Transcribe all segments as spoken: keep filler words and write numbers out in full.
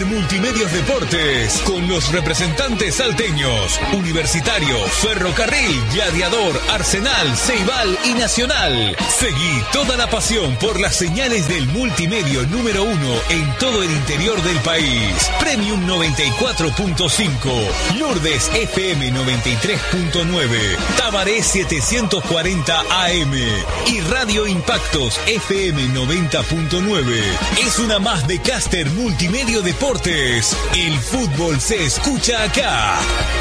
Multimedios Deportes, con los representantes salteños, Universitario, Ferrocarril, Gladiador, Arsenal, Ceibal y Nacional. Seguí toda la pasión por las señales del multimedio número uno en todo el interior del país. Premium noventa y cuatro punto cinco, Lourdes F M noventa y tres punto nueve, Tabaré setecientos cuarenta A M y Radio Impactos F M noventa punto nueve. Es una más de Caster Multimedio Deportes. El fútbol se escucha acá.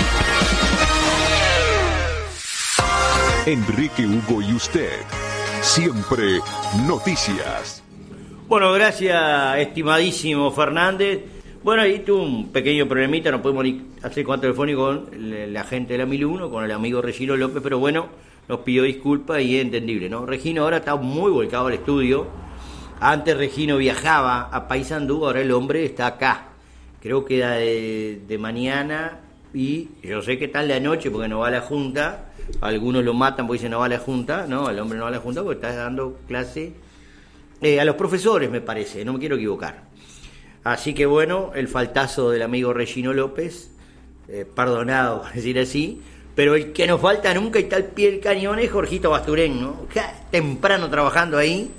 Enrique, Hugo y usted. Siempre noticias. Bueno, gracias, estimadísimo Fernández. Bueno, ahí tuvo un pequeño problemita, no podemos ni hacer contacto telefónico con la gente de la mil uno, con el amigo Regino López, pero bueno, nos pidió disculpas y es entendible, ¿no? Regino ahora está muy volcado al estudio. Antes Regino viajaba a Paysandú, ahora el hombre está acá. Creo que da de, de mañana y yo sé que tal de anoche porque no va a la junta. Algunos lo matan porque dicen no va a la junta. No, el hombre no va a la junta porque está dando clase eh, a los profesores, me parece, no me quiero equivocar. Así que bueno, el faltazo del amigo Regino López, eh, perdonado por decir así, pero el que nos falta nunca y está al pie del cañón es Jorgito Basturén, ¿no? Temprano trabajando ahí.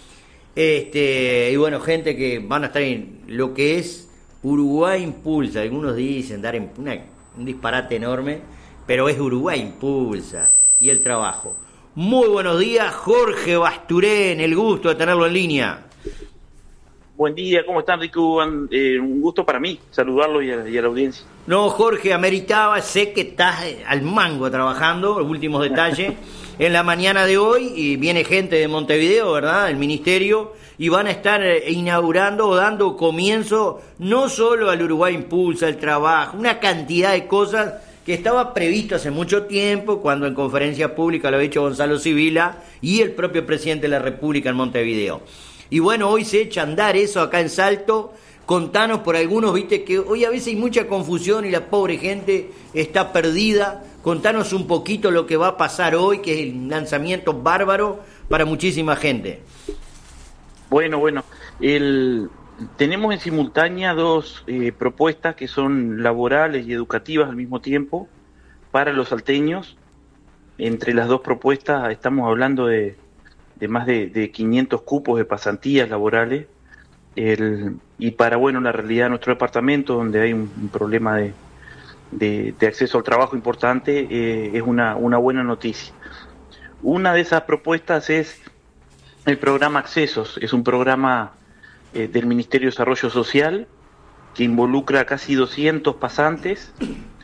Este, y bueno, gente que van a estar en lo que es Uruguay Impulsa. Algunos dicen dar en una, un disparate enorme, pero es Uruguay Impulsa y el trabajo. Muy buenos días, Jorge Basturén, el gusto de tenerlo en línea. Buen día, ¿cómo están, Rico? Eh, un gusto para mí saludarlo y a, y a la audiencia. No, Jorge, ameritaba, sé que estás al mango trabajando, los últimos detalles. En la mañana de hoy y viene gente de Montevideo, ¿verdad?, el ministerio, y van a estar inaugurando o dando comienzo no solo al Uruguay Impulsa, el trabajo, una cantidad de cosas que estaba previsto hace mucho tiempo, cuando en conferencia pública lo había hecho Gonzalo Sibila y el propio presidente de la República en Montevideo. Y bueno, hoy se echa a andar eso acá en Salto. Contanos por algunos, viste que hoy a veces hay mucha confusión y la pobre gente está perdida. Contanos un poquito lo que va a pasar hoy, que es el lanzamiento bárbaro para muchísima gente. Bueno, bueno, el, tenemos en simultánea dos eh, propuestas que son laborales y educativas al mismo tiempo para los salteños. Entre las dos propuestas estamos hablando de, de más de, de quinientos cupos de pasantías laborales. El, y para, bueno, la realidad de nuestro departamento, donde hay un, un problema de, de, de acceso al trabajo importante, eh, es una, una buena noticia. Una de esas propuestas es el programa Accesos. Es un programa eh, del Ministerio de Desarrollo Social que involucra a casi doscientos pasantes.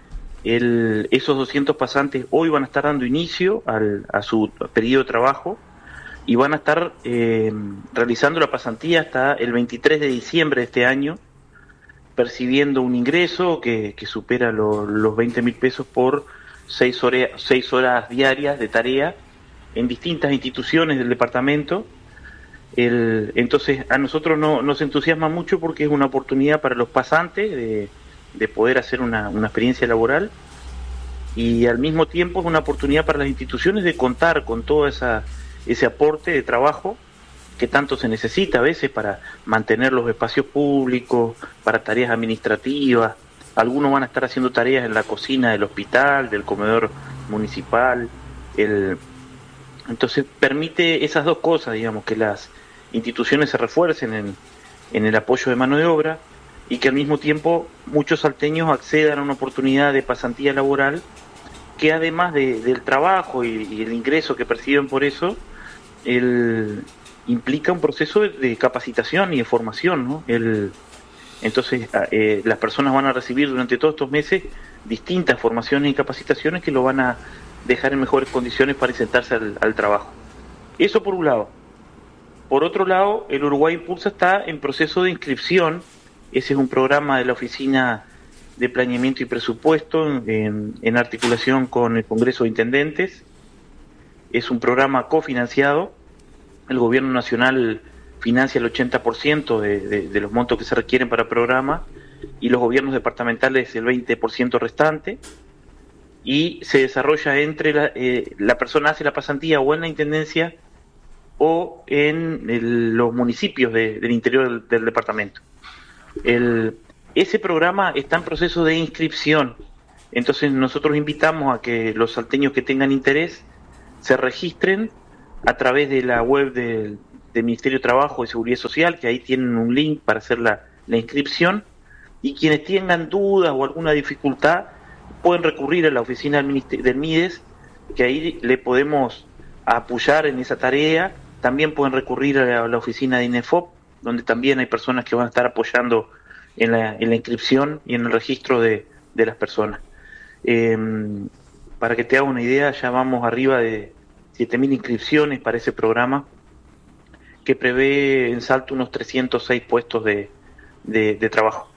El, esos doscientos pasantes hoy van a estar dando inicio al, a su periodo de trabajo y van a estar eh, realizando la pasantía hasta el veintitrés de diciembre de este año, percibiendo un ingreso que, que supera lo, los veinte mil pesos por seis horas, seis horas diarias de tarea en distintas instituciones del departamento. El, entonces a nosotros no, nos entusiasma mucho porque es una oportunidad para los pasantes de, de poder hacer una, una experiencia laboral, y al mismo tiempo es una oportunidad para las instituciones de contar con todo esa, ese aporte de trabajo que tanto se necesita a veces para mantener los espacios públicos, para tareas administrativas. Algunos van a estar haciendo tareas en la cocina del hospital, del comedor municipal. El, entonces permite esas dos cosas, digamos, que las instituciones se refuercen en, en el apoyo de mano de obra y que al mismo tiempo muchos salteños accedan a una oportunidad de pasantía laboral que, además de, del trabajo y, y el ingreso que perciben por eso, el, implica un proceso de, de capacitación y de formación, ¿no? El, entonces eh, las personas van a recibir durante todos estos meses distintas formaciones y capacitaciones que lo van a dejar en mejores condiciones para insertarse al, al trabajo. Eso por un lado. Por otro lado, el Uruguay Impulsa está en proceso de inscripción. Ese es un programa de la Oficina de Planeamiento y Presupuesto en, en articulación con el Congreso de Intendentes. Es un programa cofinanciado. El Gobierno Nacional financia el ochenta por ciento de, de, de los montos que se requieren para el programa y los gobiernos departamentales el veinte por ciento restante. Y se desarrolla entre la, eh, la persona hace la pasantía o en la intendencia o en el, los municipios de, del interior del, del departamento. El, ese programa está en proceso de inscripción. Entonces nosotros invitamos a que los salteños que tengan interés se registren a través de la web del, del Ministerio de Trabajo y Seguridad Social, que ahí tienen un link para hacer la, la inscripción, y quienes tengan dudas o alguna dificultad pueden recurrir a la oficina del, Ministerio, del MIDES, que ahí le podemos apoyar en esa tarea. También pueden recurrir a la, a la oficina de INEFOP, donde también hay personas que van a estar apoyando en la, en la inscripción y en el registro de, de las personas. Eh, para que te haga una idea, ya vamos arriba de siete mil inscripciones para ese programa, que prevé en Salto unos trescientos seis puestos de, de, de trabajo.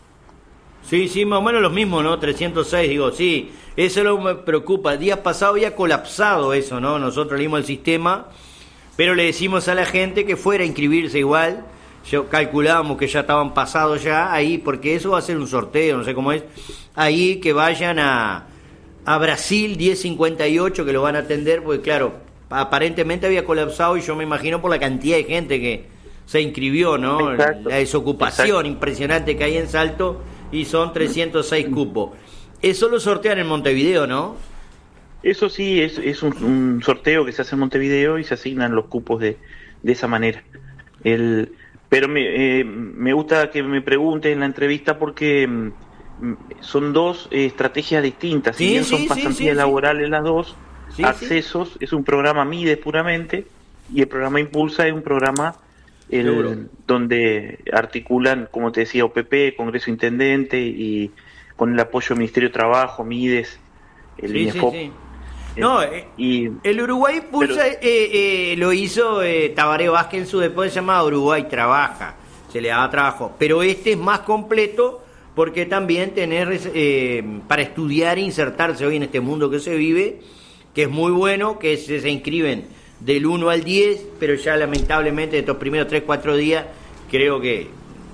Sí, sí, más o menos los mismos, ¿no? trescientos seis, digo, sí, eso es lo que me preocupa. El día pasado había colapsado eso, ¿no? Nosotros leímos el sistema, pero le decimos a la gente que fuera a inscribirse igual. Yo calculábamos que ya estaban pasados ya ahí, porque eso va a ser un sorteo, no sé cómo es. Ahí que vayan a, a Brasil diez cincuenta y ocho, que lo van a atender, porque claro, aparentemente había colapsado, y yo me imagino por la cantidad de gente que se inscribió, ¿no? Exacto. La desocupación Exacto. impresionante que hay en Salto, y son trescientos seis cupos. Eso lo sortean en Montevideo, ¿no? Eso sí, es, es un, un sorteo que se hace en Montevideo y se asignan los cupos de, de esa manera. El, pero me, eh, me gusta que me preguntes en la entrevista, porque mm, son dos eh, estrategias distintas. Sí, si bien sí, son sí, pasantías sí, laborales sí. las dos, sí, Accesos sí. es un programa MIDES puramente, y el programa Impulsa es un programa el, donde articulan, como te decía, O P P, Congreso Intendente, y con el apoyo del Ministerio de Trabajo, MIDES, el sí, INEFOP. Sí, sí. No, eh, y, el Uruguay Impulsa pero, eh, eh, lo hizo eh, Tabaré Vázquez en su después, se llamaba Uruguay Trabaja, se le daba trabajo, pero este es más completo, porque también tener eh, para estudiar e insertarse hoy en este mundo que se vive, que es muy bueno, que se, se inscriben del uno al diez, pero ya lamentablemente estos primeros tres cuatro días creo que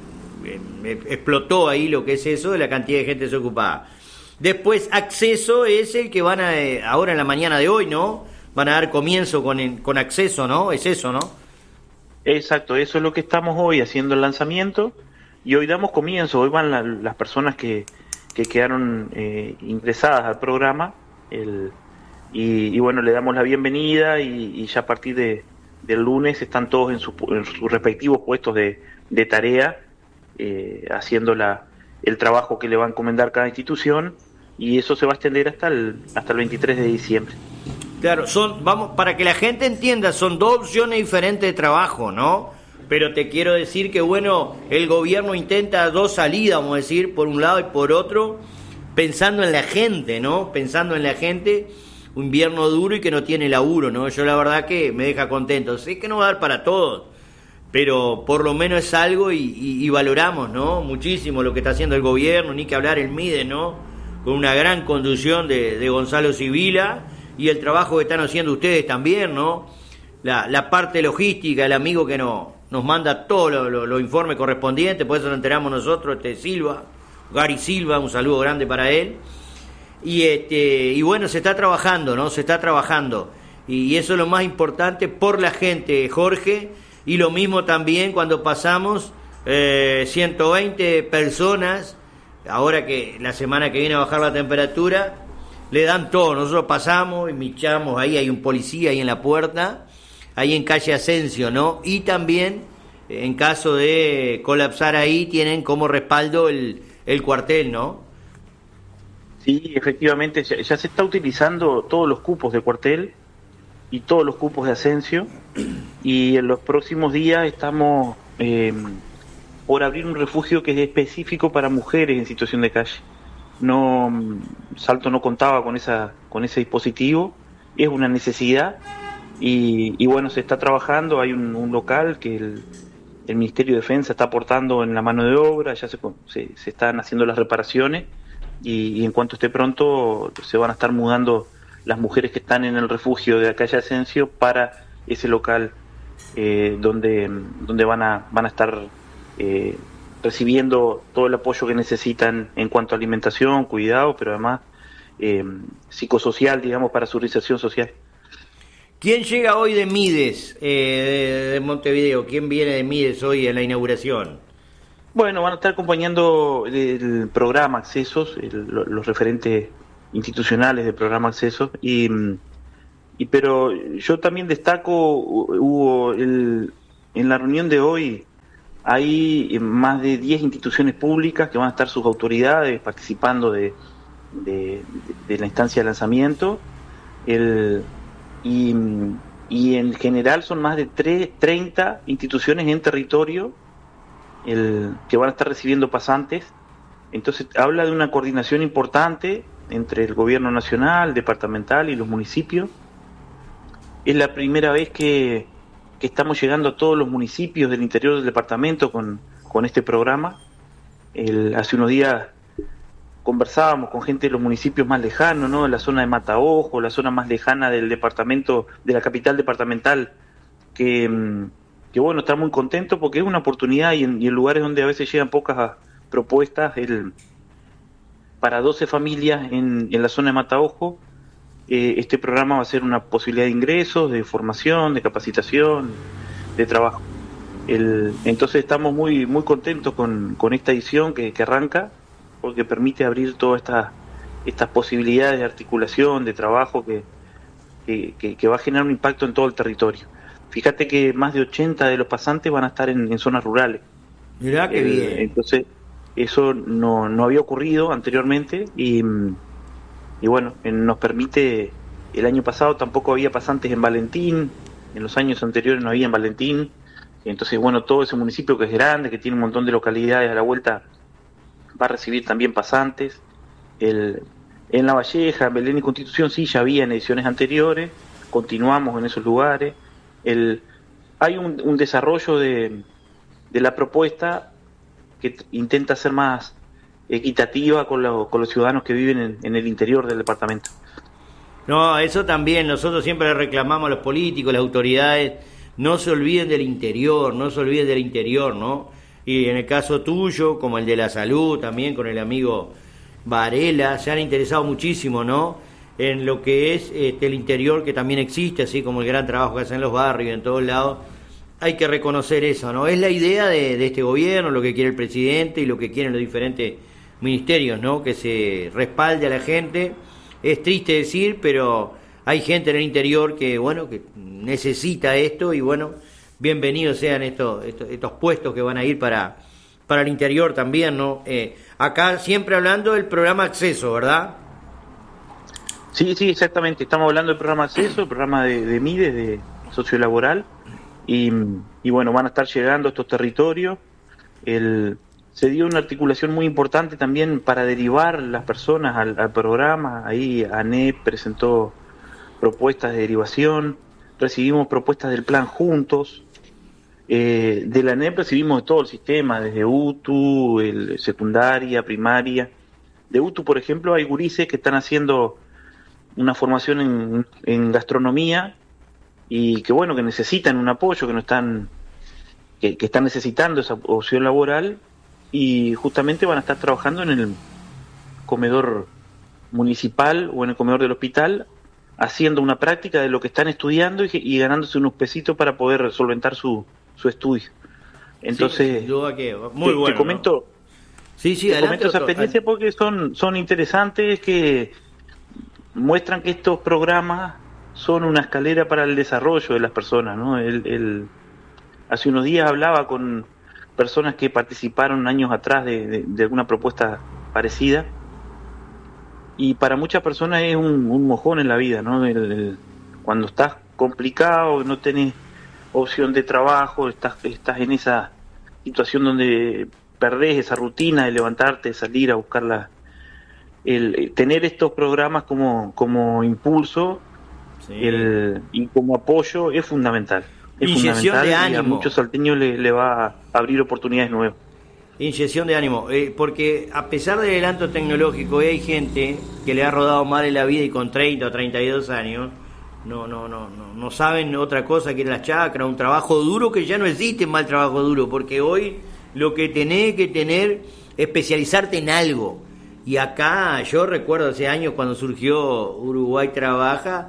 eh, explotó ahí lo que es eso de la cantidad de gente desocupada. Después Acceso es el que van a, eh, ahora en la mañana de hoy, ¿no? Van a dar comienzo con, el, con Acceso, ¿no? Es eso, ¿no? Exacto, eso es lo que estamos hoy haciendo el lanzamiento, y hoy damos comienzo. Hoy van la, las personas que, que quedaron eh, ingresadas al programa, el, y, y bueno, le damos la bienvenida, y, y ya a partir de, del lunes están todos en, su, en sus respectivos puestos de, de tarea, eh, haciendo la, el trabajo que le va a encomendar cada institución, y eso se va a extender hasta el, hasta el veintitrés de diciembre. Claro, son, vamos, para que la gente entienda, son dos opciones diferentes de trabajo, ¿no? Pero te quiero decir que, bueno, el gobierno intenta dos salidas, vamos a decir, por un lado y por otro, pensando en la gente, ¿no? Pensando en la gente, un invierno duro y que no tiene laburo, ¿no? Yo la verdad que me deja contento. Sé que no va a dar para todos, pero por lo menos es algo, y, y, y valoramos, ¿no? Muchísimo lo que está haciendo el gobierno, ni que hablar el MIDES, ¿no? Con una gran conducción de, de Gonzalo Sibila, y el trabajo que están haciendo ustedes también, ¿no? La, la parte logística, el amigo que no, nos manda todos los lo, lo informes correspondientes, por eso nos enteramos nosotros, este Silva, Gary Silva, un saludo grande para él. Y este y bueno, se está trabajando, ¿no? Se está trabajando. Y, y eso es lo más importante por la gente, Jorge. Y lo mismo también cuando pasamos eh, ciento veinte personas, ahora que la semana que viene a bajar la temperatura, le dan todo. Nosotros pasamos y michamos, ahí hay un policía ahí en la puerta, ahí en calle Asensio, ¿no? Y también, en caso de colapsar ahí, tienen como respaldo el, el cuartel, ¿no? Sí, efectivamente, ya, ya se está utilizando todos los cupos de cuartel y todos los cupos de Asensio, y en los próximos días estamos eh, por abrir un refugio que es específico para mujeres en situación de calle. No, Salto no contaba con esa con ese dispositivo, es una necesidad, y, y bueno, se está trabajando. Hay un, un local que el, el Ministerio de Defensa está aportando en la mano de obra, ya se, se, se están haciendo las reparaciones, y, y en cuanto esté pronto se van a estar mudando las mujeres que están en el refugio de la calle Asensio para ese local, eh, donde donde van a van a estar eh, recibiendo todo el apoyo que necesitan en cuanto a alimentación, cuidado, pero además eh, psicosocial, digamos, para su realización social. ¿Quién llega hoy de MIDES, eh, de, de Montevideo? ¿Quién viene de MIDES hoy en la inauguración? Bueno, van a estar acompañando el, el programa Accesos, el, los referentes institucionales del programa Accesos, y, y pero yo también destaco, hubo el, en la reunión de hoy hay más de diez instituciones públicas que van a estar sus autoridades participando de, de, de la instancia de lanzamiento, el, y, y en general son más de treinta instituciones en territorio el, que van a estar recibiendo pasantes. Entonces habla de una coordinación importante entre el gobierno nacional, departamental y los municipios. Es la primera vez que, que estamos llegando a todos los municipios del interior del departamento con, con este programa. El, hace unos días conversábamos con gente de los municipios más lejanos, ¿no? La zona de Mataojo, la zona más lejana del departamento, de la capital departamental, que, que bueno, está muy contento porque es una oportunidad y en, y en lugares donde a veces llegan pocas propuestas, el, para doce familias en, en la zona de Mataojo, eh, este programa va a ser una posibilidad de ingresos, de formación, de capacitación, de trabajo. El, entonces estamos muy muy contentos con, con esta edición que, que arranca, porque permite abrir todas estas estas posibilidades de articulación, de trabajo que, que, que, que va a generar un impacto en todo el territorio. Fíjate que más de ochenta de los pasantes van a estar en, en zonas rurales. Mirá qué eh, bien. Entonces, eso no, no había ocurrido anteriormente y, y bueno, nos permite, el año pasado tampoco había pasantes en Valentín, en los años anteriores no había en Valentín, entonces bueno, todo ese municipio que es grande, que tiene un montón de localidades a la vuelta, va a recibir también pasantes. El, en La Valleja, en Belén y Constitución sí ya había en ediciones anteriores, continuamos en esos lugares. El, hay un, un desarrollo de, de la propuesta que t- intenta ser más equitativa con, lo, con los ciudadanos que viven en, en el interior del departamento. No, eso también, nosotros siempre le reclamamos a los políticos, las autoridades, no se olviden del interior, no se olviden del interior, ¿no? Y en el caso tuyo, como el de la salud, también con el amigo Varela, se han interesado muchísimo, ¿no?, en lo que es este, el interior, que también existe, así como el gran trabajo que hacen en los barrios, en todos lados. Hay que reconocer eso, ¿no? Es la idea de, de este gobierno, lo que quiere el presidente y lo que quieren los diferentes ministerios, ¿no?, que se respalde a la gente. Es triste decir, pero hay gente en el interior que, bueno, que necesita esto y, bueno, bienvenidos sean estos, estos, estos puestos que van a ir para, para el interior también, ¿no? Eh, acá siempre hablando del programa Acceso, ¿verdad? Sí, sí, exactamente. Estamos hablando del programa Acceso, el programa de, de MIDES, de sociolaboral, y, y bueno, van a estar llegando a estos territorios. El, se dio una articulación muy importante también para derivar las personas al, al programa. Ahí A N E P presentó propuestas de derivación, recibimos propuestas del plan Juntos. Eh, de la A N E P recibimos de todo el sistema, desde U T U, el, secundaria, primaria. De U T U, por ejemplo, hay gurises que están haciendo una formación en, en gastronomía y que bueno, que necesitan un apoyo, que no están, que, que están necesitando esa opción laboral, y justamente van a estar trabajando en el comedor municipal o en el comedor del hospital, haciendo una práctica de lo que están estudiando y, y ganándose unos pesitos para poder solventar su, su estudio. Entonces, sí, duda que muy te, bueno, te comento, ¿no? Sí, sí, te adelante, comento esa doctor. experiencia porque son, son interesantes, que muestran que estos programas son una escalera para el desarrollo de las personas, ¿no? El, el, hace unos días hablaba con personas que participaron años atrás de, de, de alguna propuesta parecida, y para muchas personas es un, un mojón en la vida, ¿no? El, el, cuando estás complicado, no tenés opción de trabajo, estás, estás en esa situación donde perdés esa rutina de levantarte, de salir a buscar la... El, tener estos programas como, como impulso, sí, el, y como apoyo es fundamental. Es Inyección fundamental, de y a ánimo. muchos salteños le, le va a abrir oportunidades nuevas. Inyección de ánimo, eh, porque a pesar del adelanto tecnológico, hay gente que le ha rodado mal en la vida y con treinta o treinta y dos años no no no no, no saben otra cosa que la chacra, un trabajo duro, que ya no existe mal trabajo duro, porque hoy lo que tenés que tener es especializarte en algo. Y acá yo recuerdo hace años cuando surgió Uruguay Trabaja,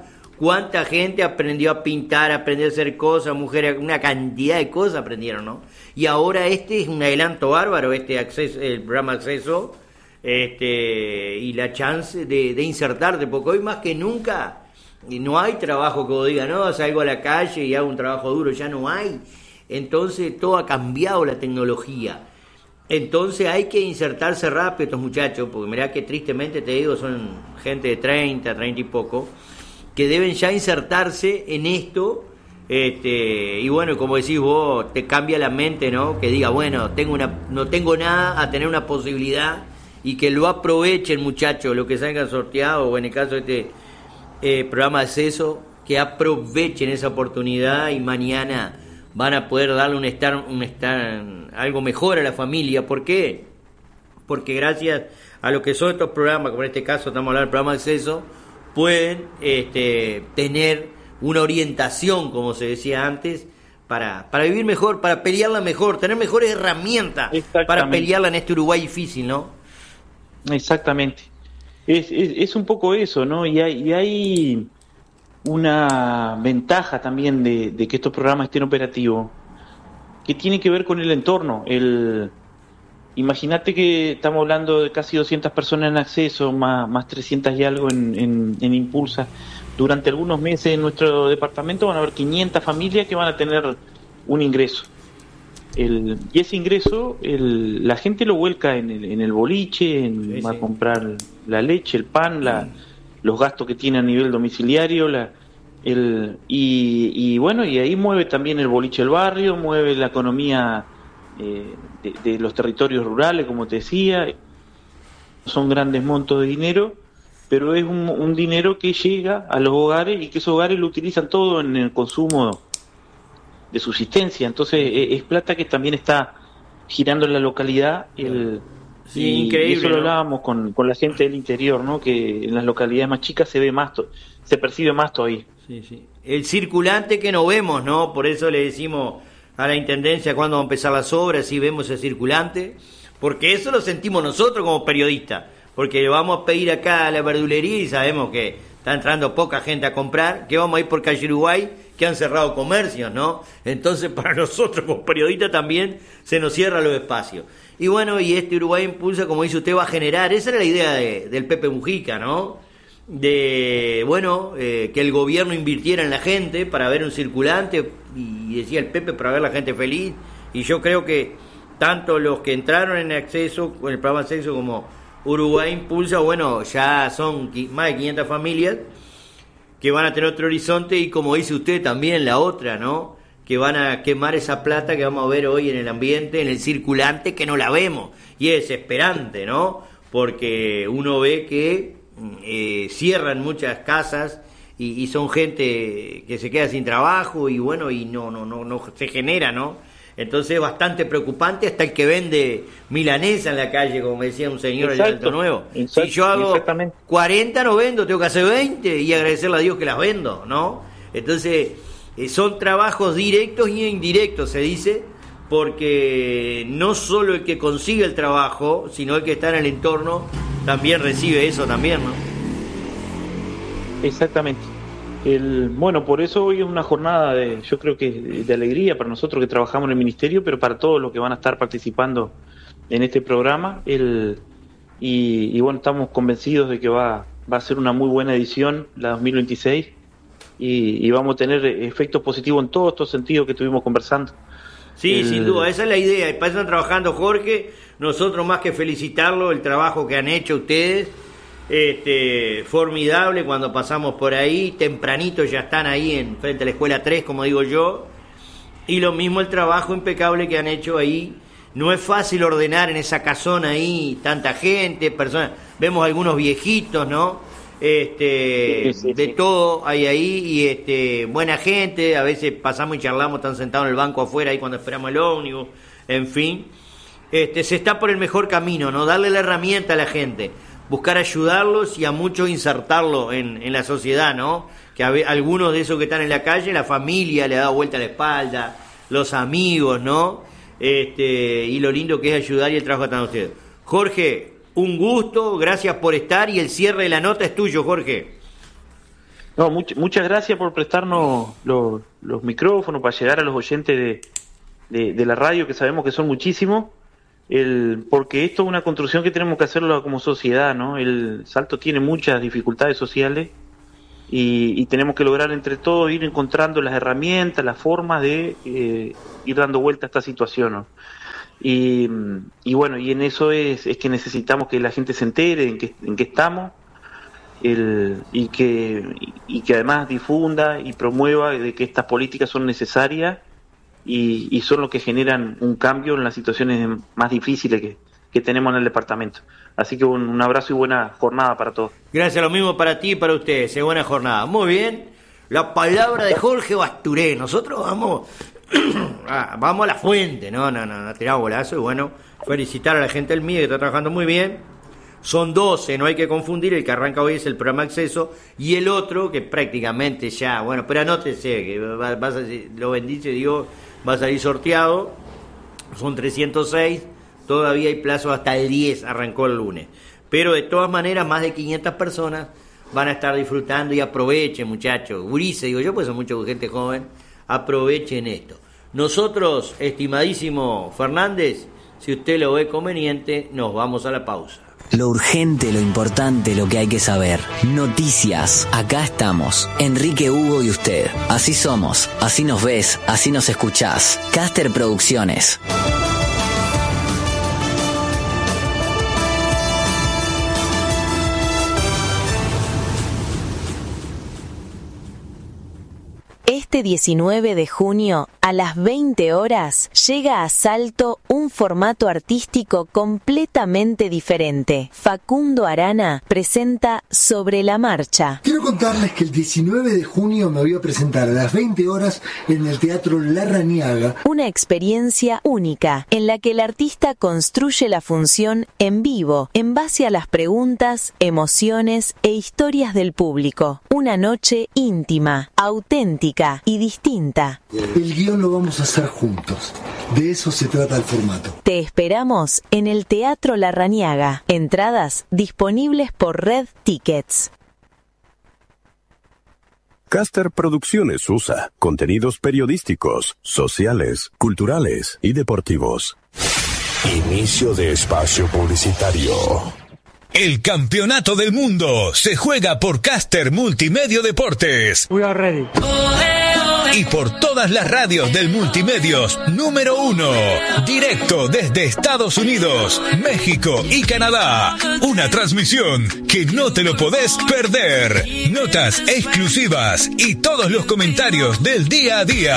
cuánta gente aprendió a pintar, aprendió a hacer cosas, mujeres, una cantidad de cosas aprendieron, ¿no? Y ahora este es un adelanto bárbaro, este acceso, el programa Acceso, este, y la chance de, de insertarte, porque hoy más que nunca no hay trabajo que vos digas, no, salgo a la calle y hago un trabajo duro, ya no hay. Entonces todo ha cambiado, la tecnología. Entonces hay que insertarse rápido estos muchachos, porque mirá que tristemente te digo, son gente de treinta, treinta y poco, que deben ya insertarse en esto, este, y bueno, como decís vos, te cambia la mente, ¿no? Que diga, bueno, tengo una, no tengo nada, a tener una posibilidad, y que lo aprovechen, muchachos, lo que salgan sorteados, o en el caso de este eh, programa de acceso, que aprovechen esa oportunidad y mañana van a poder darle un estar, un estar, algo mejor a la familia. ¿Por qué? Porque gracias a lo que son estos programas, como en este caso estamos hablando del programa de acceso, pueden este, tener una orientación, como se decía antes, para, para vivir mejor, para pelearla mejor, tener mejores herramientas para pelearla en este Uruguay difícil, ¿no? Exactamente. Es, es, es un poco eso, ¿no? Y hay, y hay una ventaja también de, de que estos programas estén operativos, que tiene que ver con el entorno. El, imagínate que estamos hablando de casi doscientas personas en acceso, más, más trescientas y algo en, en, en Impulsa. Durante algunos meses en nuestro departamento van a haber quinientas familias que van a tener un ingreso. El, y ese ingreso, el, la gente lo vuelca en el, en el boliche, en, sí, va sí. a comprar la leche, el pan, la, los gastos que tiene a nivel domiciliario, la, el, y, y bueno, y ahí mueve también el boliche del barrio, mueve la economía eh, de, de los territorios rurales, como te decía. Son grandes montos de dinero, pero es un, un dinero que llega a los hogares y que esos hogares lo utilizan todo en el consumo de subsistencia. Entonces es plata que también está girando en la localidad. El, sí, y, increíble, y eso lo ¿no? hablábamos con, con la gente del interior, ¿no? Que en las localidades más chicas se ve más, to- se percibe más todavía. Sí, sí. El circulante que no vemos, ¿no? Por eso le decimos a la Intendencia cuándo van a empezar las obras, si vemos el circulante, porque eso lo sentimos nosotros como periodistas, porque le vamos a pedir acá a la verdulería y sabemos que está entrando poca gente a comprar, que vamos a ir por calle Uruguay, que han cerrado comercios, ¿no? Entonces para nosotros como periodistas también se nos cierran los espacios. Y bueno, y este Uruguay Impulsa, como dice usted, va a generar, esa era la idea de, del Pepe Mujica, ¿no? De, bueno, eh, que el gobierno invirtiera en la gente para ver un circulante, y decía el Pepe, para ver la gente feliz, y yo creo que tanto los que entraron en acceso, en el programa de acceso, como Uruguay Impulsa, bueno, ya son más de quinientas familias que van a tener otro horizonte, y como dice usted también la otra, ¿no? Que van a quemar esa plata que vamos a ver hoy en el ambiente, en el circulante, que no la vemos, y es desesperante, ¿no? Porque uno ve que eh, cierran muchas casas y, y son gente que se queda sin trabajo, y bueno, y no, no, no, no se genera, ¿no? Entonces es bastante preocupante, hasta el que vende milanesa en la calle, como me decía un señor allá en Alto Nuevo. Exacto, si yo hago cuarenta no vendo, tengo que hacer veinte y agradecerle a Dios que las vendo, ¿no? Entonces eh, son trabajos directos y indirectos, se dice, porque no solo el que consigue el trabajo, sino el que está en el entorno también recibe eso también, ¿no? Exactamente. El, bueno, por eso hoy es una jornada de, yo creo que de, de alegría para nosotros que trabajamos en el ministerio, pero para todos los que van a estar participando en este programa. El, y, y bueno, estamos convencidos de que va, va a ser una muy buena edición, la dos mil veintiséis, y, y vamos a tener efectos positivos en todos estos sentidos que estuvimos conversando. Sí, el... sin duda, esa es la idea. Y para eso están trabajando, Jorge. Nosotros más que felicitarlo, el trabajo que han hecho ustedes. Este, formidable. Cuando pasamos por ahí tempranito ya están ahí en frente a la escuela tres, como digo yo, y lo mismo el trabajo impecable que han hecho ahí. No es fácil ordenar en esa casona ahí tanta gente, personas, vemos algunos viejitos, ¿no? Este, sí, sí, de sí. Todo hay ahí, y este, buena gente. A veces pasamos y charlamos, están sentados en el banco afuera ahí cuando esperamos el ómnibus, en fin. Este, se está por el mejor camino, ¿no? Darle la herramienta a la gente, buscar ayudarlos y a muchos insertarlos en, en la sociedad, ¿no? Que a ve, algunos de esos que están en la calle, la familia le ha dado vuelta a la espalda, los amigos, ¿no? Este, y lo lindo que es ayudar, y el trabajo que están ustedes. Jorge, un gusto, gracias por estar, y el cierre de la nota es tuyo, Jorge. No, much, muchas gracias por prestarnos los, los micrófonos para llegar a los oyentes de, de, de la radio, que sabemos que son muchísimos, el, porque esto es una construcción que tenemos que hacerlo como sociedad, ¿no? El Salto tiene muchas dificultades sociales y, y tenemos que lograr entre todos ir encontrando las herramientas, las formas de eh, ir dando vuelta a esta situación, ¿no? Y, y bueno, y en eso es, es que necesitamos que la gente se entere en qué en qué estamos, el, y que y que además difunda y promueva de que estas políticas son necesarias y, y son lo que generan un cambio en las situaciones más difíciles que, que tenemos en el departamento. Así que un, un abrazo y buena jornada para todos. Gracias, lo mismo para ti y para ustedes. Buena jornada. Muy bien. La palabra de Jorge Basturé. Nosotros vamos ah, vamos a la fuente. No, no, no, no tiramos bolazo. Y bueno, felicitar a la gente del M I E que está trabajando muy bien. Son doce, no hay que confundir. El que arranca hoy es el programa Acceso. Y el otro, que prácticamente ya, bueno, pero anótese, que va, va a, lo bendice Dios, va a salir sorteado. Son trescientos seis. Todavía hay plazo hasta el diez, arrancó el lunes. Pero de todas maneras, más de quinientas personas van a estar disfrutando y aprovechen, muchachos. Gurises, digo yo, pues son mucha gente joven. Aprovechen esto. Nosotros, estimadísimo Fernández, si usted lo ve conveniente, nos vamos a la pausa. Lo urgente, lo importante, lo que hay que saber. Noticias. Acá estamos. Enrique, Hugo y usted. Así somos. Así nos ves. Así nos escuchás. Caster Producciones. Este diecinueve de junio, a las veinte horas, llega a Salto un formato artístico completamente diferente. Facundo Arana presenta Sobre la Marcha. Quiero contarles que el diecinueve de junio me voy a presentar a las veinte horas en el Teatro Larrañaga. Una experiencia única, en la que el artista construye la función en vivo, en base a las preguntas, emociones e historias del público. Una noche íntima, auténtica y distinta. El guión lo vamos a hacer juntos. De eso se trata el formato. Te esperamos en el Teatro Larrañaga. Entradas disponibles por Red Tickets. Caster Producciones U S A. Contenidos periodísticos, sociales, culturales y deportivos. Inicio de espacio publicitario. El campeonato del mundo se juega por Caster Multimedia Deportes. We are ready. Y por todas las radios del Multimedios número uno. Directo desde Estados Unidos, México y Canadá. Una transmisión que no te lo podés perder. Notas exclusivas y todos los comentarios del día a día.